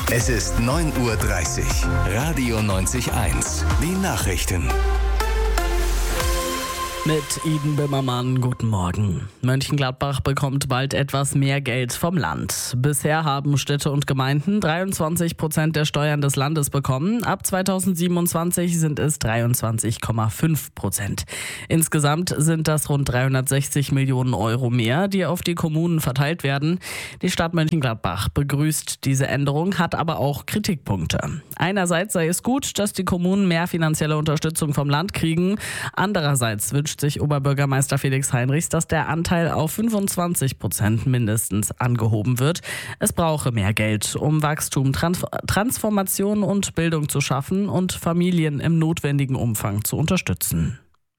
Es ist 9:30 Uhr. Radio 90.1. Die Nachrichten. Mit Iden Bimmermann, guten Morgen. Mönchengladbach bekommt bald etwas mehr Geld vom Land. Bisher haben Städte und Gemeinden 23% der Steuern des Landes bekommen. Ab 2027 sind es 23,5%. Insgesamt sind das rund 360 Millionen Euro mehr, die auf die Kommunen verteilt werden. Die Stadt Mönchengladbach begrüßt diese Änderung, hat aber auch Kritikpunkte. Einerseits sei es gut, dass die Kommunen mehr finanzielle Unterstützung vom Land kriegen. Andererseits wünscht sich Oberbürgermeister Felix Heinrichs, dass der Anteil auf 25% mindestens angehoben wird. Es brauche mehr Geld, um Wachstum, Transformation und Bildung zu schaffen und Familien im notwendigen Umfang zu unterstützen.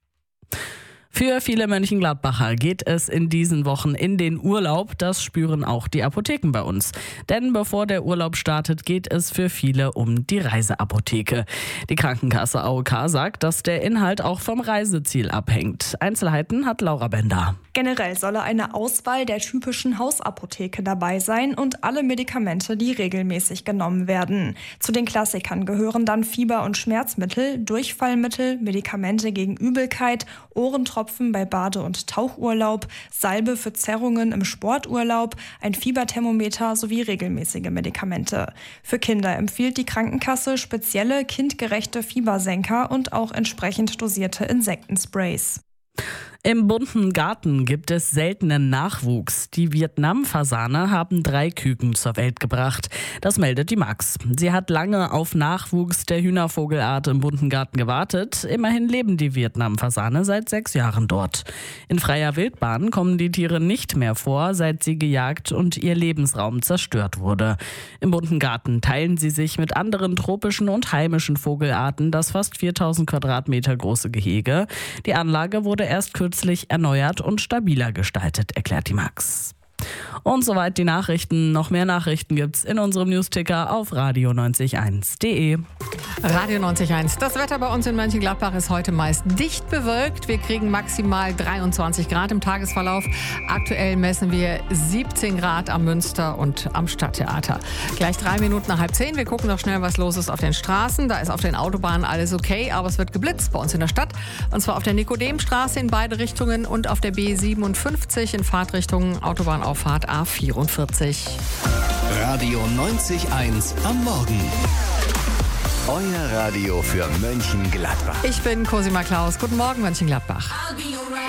Für viele Mönchengladbacher geht es in diesen Wochen in den Urlaub. Das spüren auch die Apotheken bei uns. Denn bevor der Urlaub startet, geht es für viele um die Reiseapotheke. Die Krankenkasse AOK sagt, dass der Inhalt auch vom Reiseziel abhängt. Einzelheiten hat Laura Bender. Generell solle eine Auswahl der typischen Hausapotheke dabei sein und alle Medikamente, die regelmäßig genommen werden. Zu den Klassikern gehören dann Fieber- und Schmerzmittel, Durchfallmittel, Medikamente gegen Übelkeit, Ohrentropfen bei Bade- und Tauchurlaub, Salbe für Zerrungen im Sporturlaub, ein Fieberthermometer sowie regelmäßige Medikamente. Für Kinder empfiehlt die Krankenkasse spezielle kindgerechte Fiebersenker und auch entsprechend dosierte Insektensprays. Im bunten Garten gibt es seltenen Nachwuchs. Die Vietnam-Fasane haben 3 Küken zur Welt gebracht. Das meldet die Max. Sie hat lange auf Nachwuchs der Hühnervogelart im bunten Garten gewartet. Immerhin leben die Vietnam-Fasane seit 6 Jahren dort. In freier Wildbahn kommen die Tiere nicht mehr vor, seit sie gejagt und ihr Lebensraum zerstört wurde. Im bunten Garten teilen sie sich mit anderen tropischen und heimischen Vogelarten das fast 4000 Quadratmeter große Gehege. Die Anlage wurde erst kürzlich erneuert und stabiler gestaltet, erklärt die Max. Und soweit die Nachrichten. Noch mehr Nachrichten gibt's in unserem Newsticker auf radio901.de. Radio 90.1. Das Wetter bei uns in Mönchengladbach ist heute meist dicht bewölkt. Wir kriegen maximal 23 Grad im Tagesverlauf. Aktuell messen wir 17 Grad am Münster und am Stadttheater. Gleich 3 Minuten nach 9:30. Wir gucken noch schnell, was los ist auf den Straßen. Da ist auf den Autobahnen alles okay, aber es wird geblitzt bei uns in der Stadt. Und zwar auf der Nikodemstraße in beide Richtungen und auf der B57 in Fahrtrichtung Autobahnauffahrt A44. Radio 90.1 am Morgen. Euer Radio für Mönchengladbach. Ich bin Cosima Klaus. Guten Morgen, Mönchengladbach.